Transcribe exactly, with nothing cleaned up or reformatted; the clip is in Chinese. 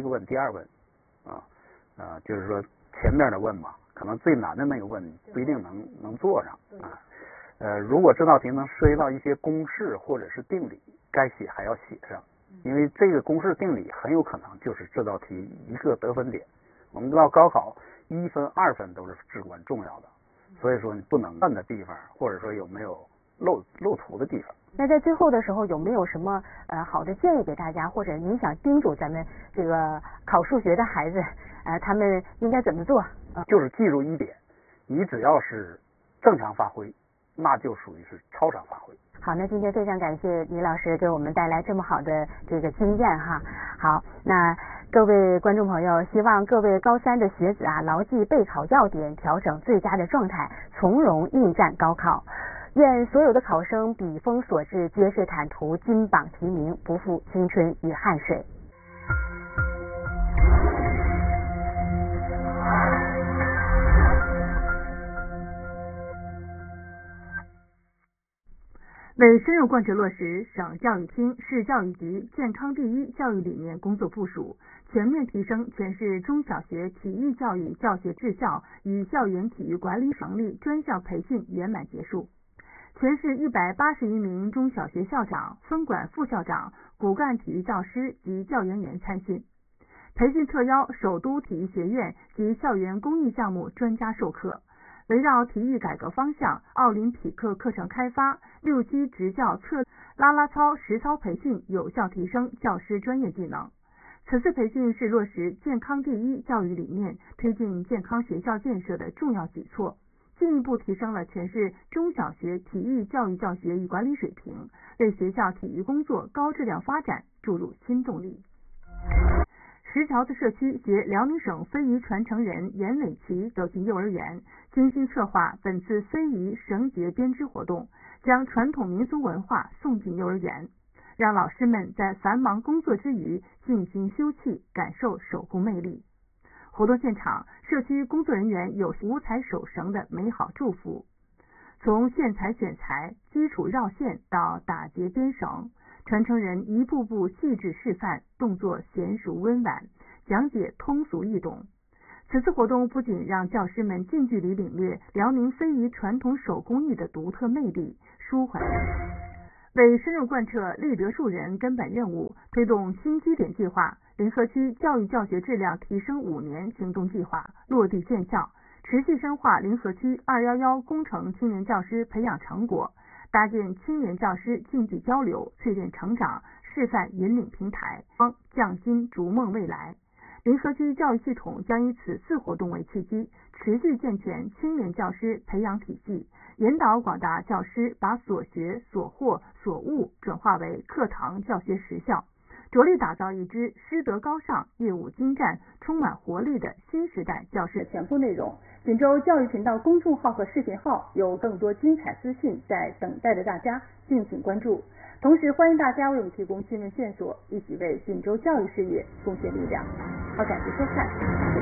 个问，第二问啊啊，就是说前面的问嘛，可能最难的那个问不一定能能做上啊。呃，如果这道题能涉及到一些公式或者是定理，该写还要写上，因为这个公式定理很有可能就是这道题一个得分点。我们知道高考一分二分都是至关重要的，所以说你不能问的地方，或者说有没有漏漏图的地方。 那在最后的时候有没有什么呃好的建议给大家，或者您想叮嘱咱们这个考数学的孩子，呃他们应该怎么做？呃、 就是记住一点，你只要是正常发挥，那就属于是超常发挥。 好，那今天非常感谢倪老师给我们带来这么好的这个经验哈。好，那各位观众朋友，希望各位高三的学子啊，牢记备考要点，调整最佳的状态，从容应战高考。愿所有的考生笔锋所至，皆是坦途，金榜题名，不负青春与汗水。 为深入贯彻落实省教育厅、市教育局健康第一教育理念工作部署，全面提升全市中小学体育教育教学质效与校园体育管理能力专项培训圆满结束。全市一百八十余名中小学校长、分管副校长、骨干体育教师及教研员参训。培训特邀首都体育学院及校园公益项目专家授课，围绕体育改革方向、奥林匹克课程开发、六级执教测啦啦操、实操培训，有效提升教师专业技能。此次培训是落实健康第一教育理念、推进健康学校建设的重要举措，进一步提升了全市中小学体育教育教学与管理水平，为学校体育工作高质量发展注入新动力。石桥子社区携辽宁省非遗传承人严伟奇走进幼儿园，精心策划本次非遗绳结编织活动，将传统民俗文化送进幼儿园，让老师们在繁忙工作之余静心休憩，感受手工魅力。活动现场，社区工作人员有五彩手绳的美好祝福。从线材选材、基础绕线到打结编绳，传承人一步步细致示范，动作娴熟温婉，讲解通俗易懂。此次活动不仅让教师们近距离领略辽宁非遗传统手工艺的独特魅力，舒缓。为深入贯彻立德树人根本任务，推动新基点计划，临河区教育教学质量提升五年行动计划落地见效，持续深化临河区二一一工程青年教师培养成果，搭建青年教师竞技交流、淬炼成长、示范引领平台，匠心逐梦未来。临河区教育系统将以此次活动为契机，持续健全青年教师培养体系，引导广大教师把所学、所获、所悟转化为课堂教学实效，着力打造一支师德高尚、业务精湛、充满活力的新时代教师。 全部内容，锦州教育频道公众号和视频号有更多精彩资讯在等待着大家，敬请关注。同时，欢迎大家为我们提供新闻线索，一起为锦州教育事业贡献力量。好，感谢收看。